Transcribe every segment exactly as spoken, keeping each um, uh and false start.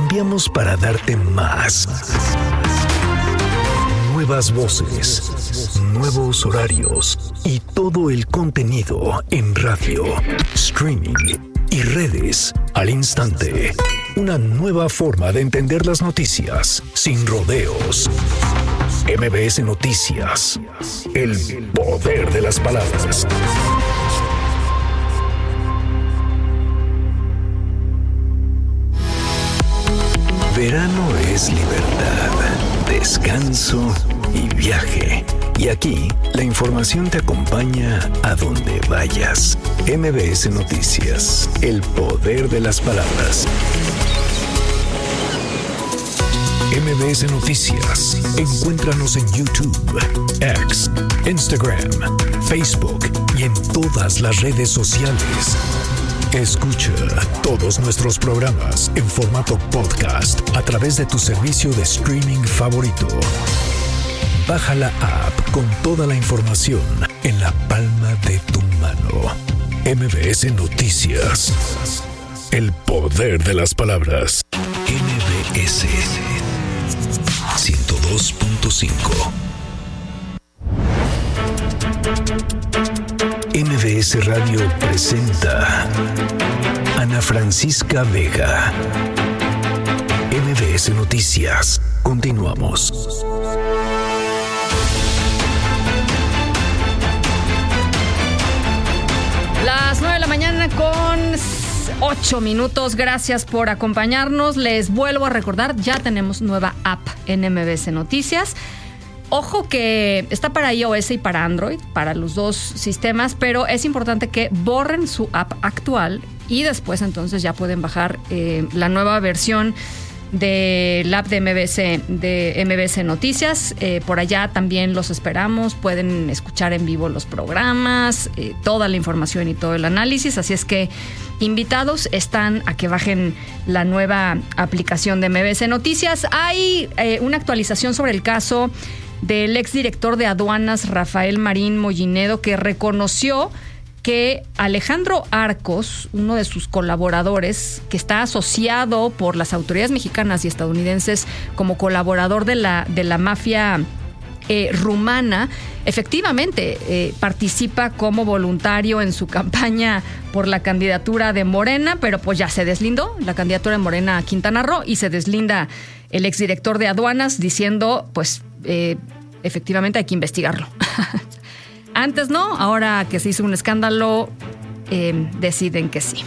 cambiamos para darte más. Nuevas voces, nuevos horarios y todo el contenido en radio, streaming y redes al instante. Una nueva forma de entender las noticias sin rodeos. M B S Noticias. El poder de las palabras. Verano es libertad, descanso y viaje. Y aquí, la información te acompaña a donde vayas. M B S Noticias, el poder de las palabras. M B S Noticias. Encuéntranos en YouTube, X, Instagram, Facebook y en todas las redes sociales. Escucha todos nuestros programas en formato podcast a través de tu servicio de streaming favorito. Baja la app con toda la información en la palma de tu mano. M B S Noticias. El poder de las palabras. M B S ciento dos punto cinco. M B S Radio presenta Ana Francisca Vega. M B S Noticias. Continuamos. Las nueve de la mañana con ocho minutos. Gracias por acompañarnos. Les vuelvo a recordar, ya tenemos nueva app en M B S Noticias. Ojo que está para iOS y para Android, para los dos sistemas, pero es importante que borren su app actual y después entonces ya pueden bajar eh, la nueva versión del app de M B S, de M B S Noticias. Eh, por allá también los esperamos. Pueden escuchar en vivo los programas, eh, toda la información y todo el análisis. Así es que invitados están a que bajen la nueva aplicación de M B S Noticias. Hay eh, una actualización sobre el caso del exdirector de aduanas Rafael Marín Mollinedo, que reconoció que Alejandro Arcos, uno de sus colaboradores, que está asociado por las autoridades mexicanas y estadounidenses como colaborador de la, de la mafia eh, rumana, efectivamente eh, participa como voluntario en su campaña por la candidatura de Morena, pero pues ya se deslindó la candidatura de Morena a Quintana Roo y se deslinda el exdirector de aduanas diciendo, pues, eh, efectivamente hay que investigarlo. Antes no, ahora que se hizo un escándalo, eh, deciden que sí.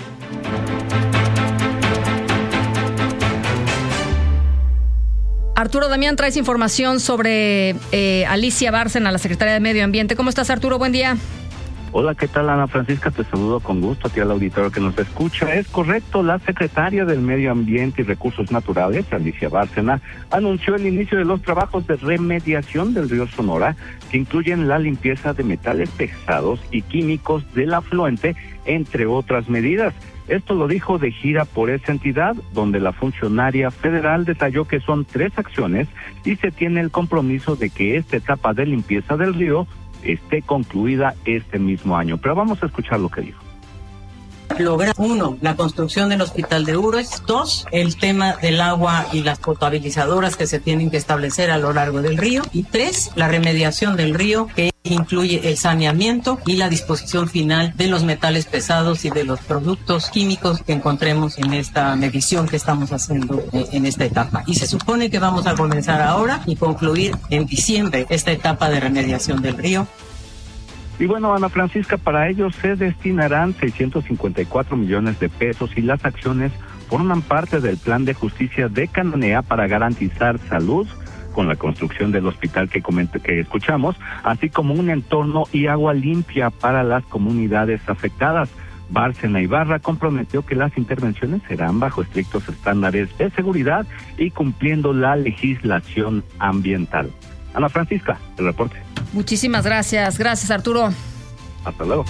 Arturo Damián, traes información sobre eh, Alicia Bárcena, la secretaria de Medio Ambiente. ¿Cómo estás, Arturo? Buen día. Hola, ¿qué tal, Ana Francisca? Te saludo con gusto a ti, al auditorio que nos escucha. Es correcto, la secretaria del Medio Ambiente y Recursos Naturales, Alicia Bárcena, anunció el inicio de los trabajos de remediación del río Sonora, que incluyen la limpieza de metales pesados y químicos del afluente, entre otras medidas. Esto lo dijo de gira por esa entidad, donde la funcionaria federal detalló que son tres acciones y se tiene el compromiso de que esta etapa de limpieza del río esté concluida este mismo año. Pero vamos a escuchar lo que dijo. Lograr, uno, la construcción del hospital de Ures; dos, el tema del agua y las potabilizadoras que se tienen que establecer a lo largo del río; y tres, la remediación del río, que incluye el saneamiento y la disposición final de los metales pesados y de los productos químicos que encontremos en esta medición que estamos haciendo en esta etapa. Y se supone que vamos a comenzar ahora y concluir en diciembre esta etapa de remediación del río. Y bueno, Ana Francisca, para ello se destinarán seiscientos cincuenta y cuatro millones de pesos y las acciones forman parte del plan de justicia de Cananea para garantizar salud, con la construcción del hospital que, coment- que escuchamos, así como un entorno y agua limpia para las comunidades afectadas. Bárcena Ibarra comprometió que las intervenciones serán bajo estrictos estándares de seguridad y cumpliendo la legislación ambiental. Ana Francisca, el reporte. Muchísimas gracias. Gracias, Arturo. Hasta luego.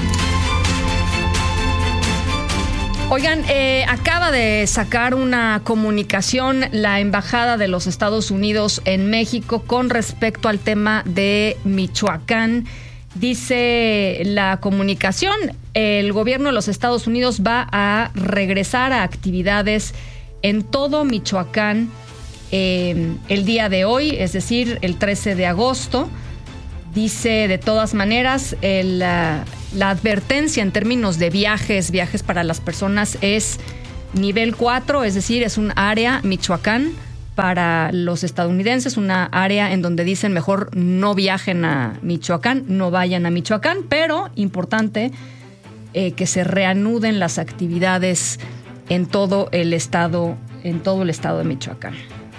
Oigan, eh, acaba de sacar una comunicación la Embajada de los Estados Unidos en México con respecto al tema de Michoacán. Dice la comunicación, el gobierno de los Estados Unidos va a regresar a actividades en todo Michoacán eh, el día de hoy, es decir, el trece de agosto. Dice, de todas maneras, el, la, la advertencia en términos de viajes, viajes para las personas es nivel cuatro, es decir, es un área Michoacán para los estadounidenses, una área en donde dicen mejor no viajen a Michoacán, no vayan a Michoacán, pero importante eh, que se reanuden las actividades en todo el estado, en todo el estado de Michoacán.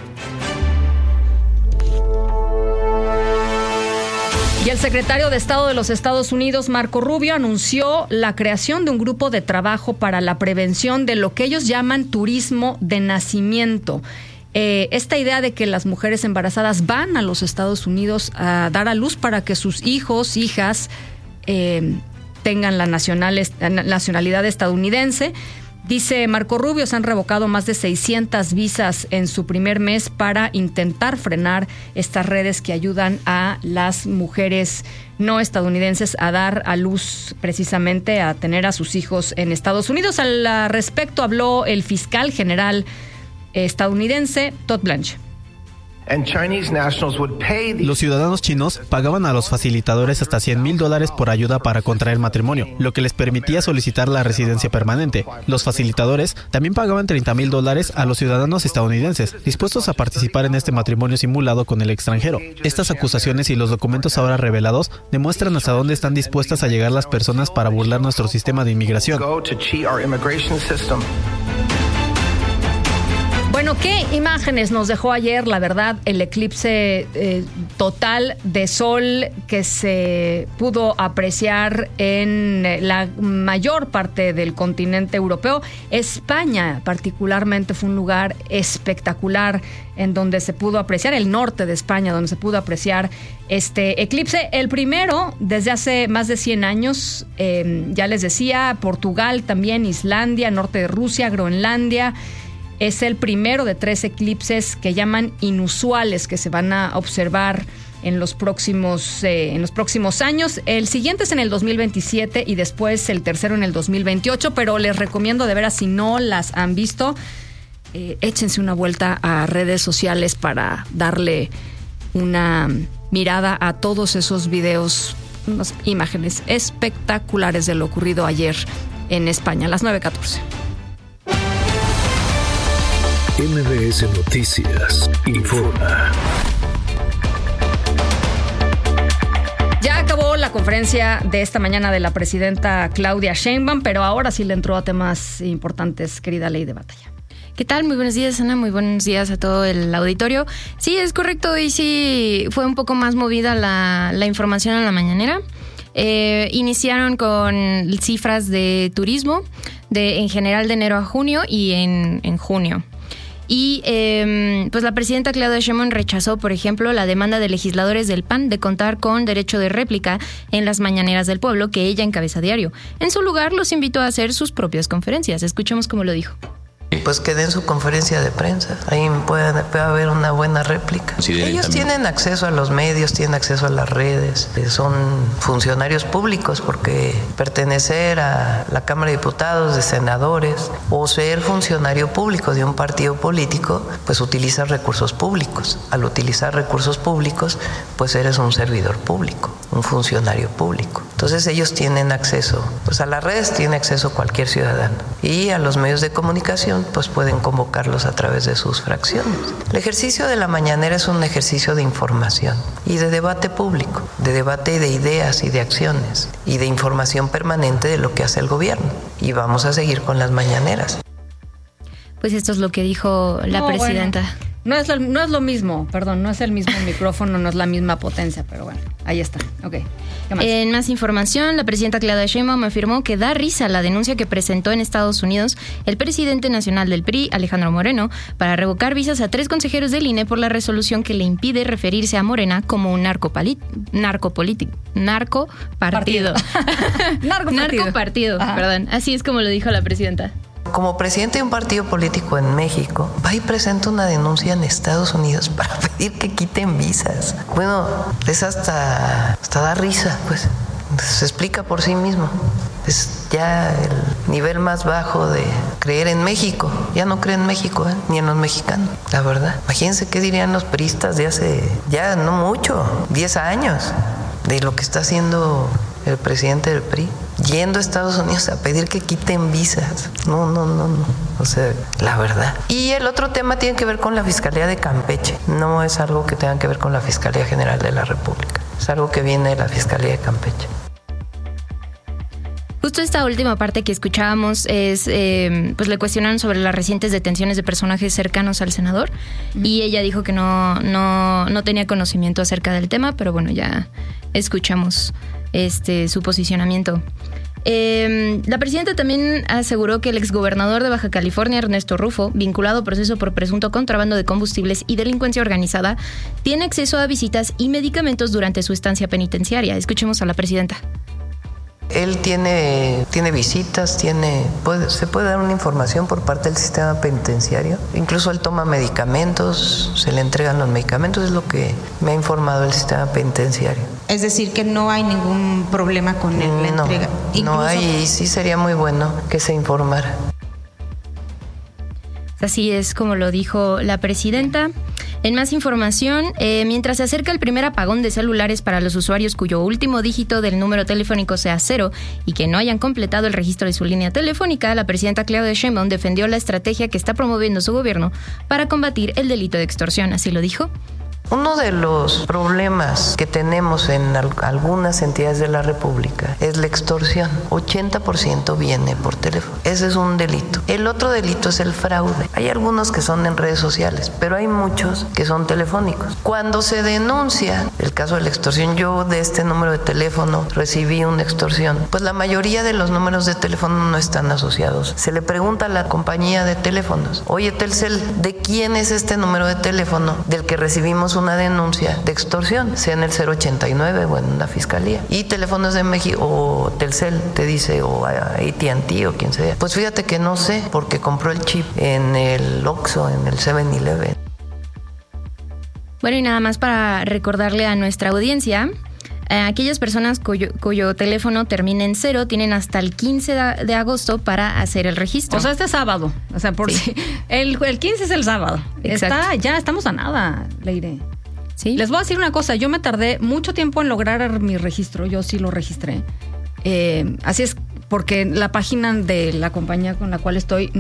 Y el secretario de Estado de los Estados Unidos, Marco Rubio, anunció la creación de un grupo de trabajo para la prevención de lo que ellos llaman turismo de nacimiento. Eh, esta idea de que las mujeres embarazadas van a los Estados Unidos a dar a luz para que sus hijos, hijas, eh, tengan la nacionalidad estadounidense. Dice Marco Rubio, se han revocado más de seiscientas visas en su primer mes para intentar frenar estas redes que ayudan a las mujeres no estadounidenses a dar a luz, precisamente a tener a sus hijos en Estados Unidos. Al respecto habló el fiscal general estadounidense Todd Blanche. Los ciudadanos chinos pagaban a los facilitadores hasta cien mil dólares por ayuda para contraer matrimonio, lo que les permitía solicitar la residencia permanente. Los facilitadores también pagaban treinta mil dólares a los ciudadanos estadounidenses, dispuestos a participar en este matrimonio simulado con el extranjero. Estas acusaciones y los documentos ahora revelados demuestran hasta dónde están dispuestas a llegar las personas para burlar nuestro sistema de inmigración. Bueno, ¿qué imágenes nos dejó ayer, la verdad, el eclipse eh, total de sol que se pudo apreciar en la mayor parte del continente europeo? España particularmente fue un lugar espectacular en donde se pudo apreciar, el norte de España, donde se pudo apreciar este eclipse. El primero desde hace más de cien años, eh, ya les decía, Portugal también, Islandia, norte de Rusia, Groenlandia. Es el primero de tres eclipses que llaman inusuales que se van a observar en los próximos eh, en los próximos años. El siguiente es en el dos mil veintisiete y después el tercero en el dos mil veintiocho, pero les recomiendo de veras, si no las han visto, eh, échense una vuelta a redes sociales para darle una mirada a todos esos videos, unas imágenes espectaculares de lo ocurrido ayer en España, a las nueve catorce. M B S Noticias informa. Ya acabó la conferencia de esta mañana de la presidenta Claudia Sheinbaum, pero ahora sí le entró a temas importantes, querida Ley de Batalla. ¿Qué tal? Muy buenos días, Ana. Muy buenos días a todo el auditorio. Sí, es correcto. Hoy sí fue un poco más movida la, la información en la mañanera. Eh, iniciaron con cifras de turismo de en general de enero a junio y en, en junio. Y eh, pues la presidenta Claudia Sheinbaum rechazó, por ejemplo, la demanda de legisladores del P A N de contar con derecho de réplica en las mañaneras del pueblo que ella encabeza diario. En su lugar, los invitó a hacer sus propias conferencias. Escuchemos cómo lo dijo. Pues que den su conferencia de prensa, ahí puede, puede haber una buena réplica. Sí, ellos también tienen acceso a los medios, tienen acceso a las redes, son funcionarios públicos, porque pertenecer a la Cámara de Diputados, de senadores, o ser funcionario público de un partido político, pues utiliza recursos públicos. Al utilizar recursos públicos, pues eres un servidor público, un funcionario público. Entonces ellos tienen acceso, pues a las redes tiene acceso cualquier ciudadano, y a los medios de comunicación pues pueden convocarlos a través de sus fracciones. El ejercicio de la mañanera es un ejercicio de información y de debate público, de debate de ideas y de acciones y de información permanente de lo que hace el gobierno. Y vamos a seguir con las mañaneras. Pues esto es lo que dijo la no, presidenta. Bueno. No es, lo, no es lo mismo, perdón, no es el mismo micrófono, no es la misma potencia, pero bueno, ahí está. Okay. ¿Qué más? En más información, la presidenta Claudia Sheinbaum afirmó que da risa la denuncia que presentó en Estados Unidos el presidente nacional del P R I, Alejandro Moreno, para revocar visas a tres consejeros del I N E por la resolución que le impide referirse a Morena como un narcopalit, narcopoliti, narcopartido. Narcopartido. Narcopartido, perdón. Así es como lo dijo la presidenta. Como presidente de un partido político en México, va y presenta una denuncia en Estados Unidos para pedir que quiten visas. Bueno, es hasta, hasta da risa, pues. Se explica por sí mismo. Es ya el nivel más bajo de creer en México. Ya no creen en México, ¿eh? Ni en los mexicanos, la verdad. Imagínense qué dirían los priistas de hace, ya no mucho, diez años, de lo que está haciendo el presidente del P R I, yendo a Estados Unidos a pedir que quiten visas. No, no, no, no. O sea, la verdad. Y el otro tema tiene que ver con la Fiscalía de Campeche. No es algo que tenga que ver con la Fiscalía General de la República. Es algo que viene de la Fiscalía de Campeche. Justo esta última parte que escuchábamos es, eh, pues le cuestionaron sobre las recientes detenciones de personajes cercanos al senador uh-huh. y ella dijo que no, no, no tenía conocimiento acerca del tema, pero bueno, ya escuchamos este su posicionamiento. Eh, la presidenta también aseguró que el exgobernador de Baja California, Ernesto Rufo, vinculado a proceso por presunto contrabando de combustibles y delincuencia organizada, tiene acceso a visitas y medicamentos durante su estancia penitenciaria. Escuchemos a la presidenta. Él tiene, tiene visitas, tiene, puede, se puede dar una información por parte del sistema penitenciario. Incluso él toma medicamentos, se le entregan los medicamentos, es lo que me ha informado el sistema penitenciario. Es decir, que no hay ningún problema con él, la no, entrega. Incluso... No hay, y sí sería muy bueno que se informara. Así es como lo dijo la presidenta. En más información, eh, mientras se acerca el primer apagón de celulares para los usuarios cuyo último dígito del número telefónico sea cero y que no hayan completado el registro de su línea telefónica, la presidenta Claudia Sheinbaum defendió la estrategia que está promoviendo su gobierno para combatir el delito de extorsión. Así lo dijo. Uno de los problemas que tenemos en al- algunas entidades de la República es la extorsión. ochenta por ciento viene por teléfono. Ese es un delito. El otro delito es el fraude. Hay algunos que son en redes sociales, pero hay muchos que son telefónicos. Cuando se denuncia el caso de la extorsión, yo de este número de teléfono recibí una extorsión, pues la mayoría de los números de teléfono no están asociados. Se le pregunta a la compañía de teléfonos, oye Telcel, ¿de quién es este número de teléfono del que recibimos una denuncia de extorsión, sea en el cero ochenta y nueve o en la fiscalía? Y Teléfonos de México o Telcel te dice, o A T and T o quien sea. Pues fíjate que no sé, porque compró el chip en el Oxxo, en el seven eleven. Bueno, y nada más para recordarle a nuestra audiencia, eh, aquellas personas cuyo, cuyo teléfono termine en cero tienen hasta el quince de agosto para hacer el registro. O sea, este sábado. O sea, por sí. si el, el quince es el sábado. Exacto. Está, ya estamos a nada, Leire. Sí. Les voy a decir una cosa, yo me tardé mucho tiempo en lograr mi registro, yo sí lo registré. Eh, así es, porque la página de la compañía con la cual estoy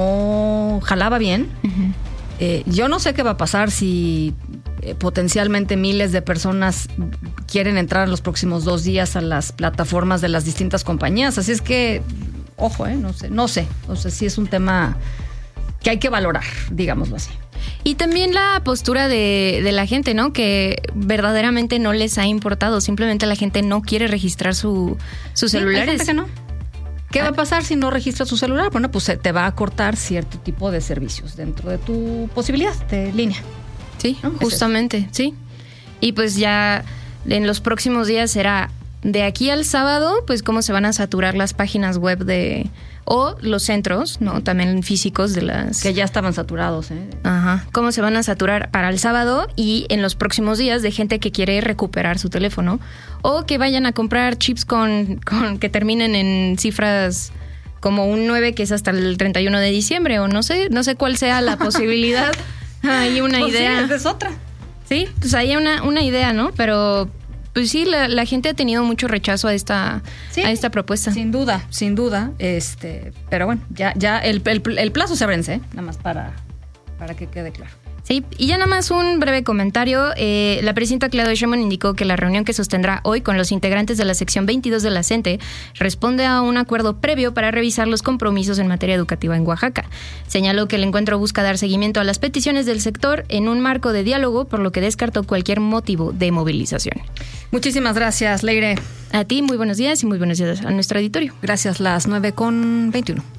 no jalaba bien. Uh-huh. Eh, yo no sé qué va a pasar si eh, potencialmente miles de personas quieren entrar en los próximos dos días a las plataformas de las distintas compañías. Así es que, ojo, eh, no sé, no sé. O sea, sí es un tema que hay que valorar, digámoslo así. Y también la postura de, de la gente, ¿no? Que verdaderamente no les ha importado. Simplemente la gente no quiere registrar su, sus sí, celulares. Hay gente que no. ¿Qué ah. va a pasar si no registras tu celular? Bueno, pues te va a cortar cierto tipo de servicios dentro de tu posibilidad de línea. Sí, ¿no? Justamente, es sí. Y pues ya en los próximos días será de aquí al sábado, pues cómo se van a saturar las páginas web de... o los centros, ¿no? También físicos de las... Que ya estaban saturados, ¿eh? Ajá. Cómo se van a saturar para el sábado y en los próximos días de gente que quiere recuperar su teléfono o que vayan a comprar chips con, con que terminen en cifras como un nueve, que es hasta el treinta y uno de diciembre, o no sé, no sé cuál sea la posibilidad. Hay una pues idea. Sí, esa es otra. Sí, pues hay una, una idea, ¿no? Pero... pues sí, la, la gente ha tenido mucho rechazo a esta, sí, a esta propuesta. Sin duda, sin duda. Este, pero bueno, ya, ya el, el, el plazo se vence, ¿eh? Nada más para, para que quede claro. Sí, y ya nada más un breve comentario. Eh, la presidenta Claudia Sheinbaum indicó que la reunión que sostendrá hoy con los integrantes de la sección veintidós de la CENTE responde a un acuerdo previo para revisar los compromisos en materia educativa en Oaxaca. Señaló que el encuentro busca dar seguimiento a las peticiones del sector en un marco de diálogo, por lo que descartó cualquier motivo de movilización. Muchísimas gracias, Leire. A ti, muy buenos días y muy buenos días a nuestro auditorio. Gracias, las nueve con veintiuno.